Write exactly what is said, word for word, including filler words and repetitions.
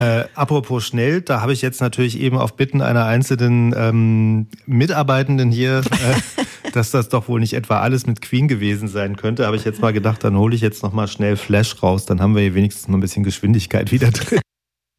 Äh, apropos schnell, da habe ich jetzt natürlich eben auf Bitten einer einzelnen ähm, Mitarbeitenden hier, äh, dass das doch wohl nicht etwa alles mit Queen gewesen sein könnte, habe ich jetzt mal gedacht, dann hole ich jetzt nochmal schnell Flash raus, dann haben wir hier wenigstens mal ein bisschen Geschwindigkeit wieder drin.